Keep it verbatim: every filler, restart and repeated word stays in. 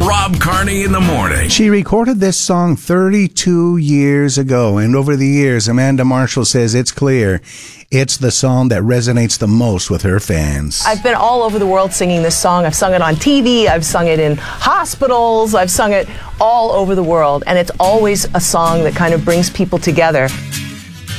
Rob Carney in the morning. She recorded this song thirty-two years ago, and over the years, Amanda Marshall says it's clear it's the song that resonates the most with her fans. I've been all over the world singing this song. I've sung it on T V, I've sung it in hospitals, I've sung it all over the world, and it's always a song that kind of brings people together.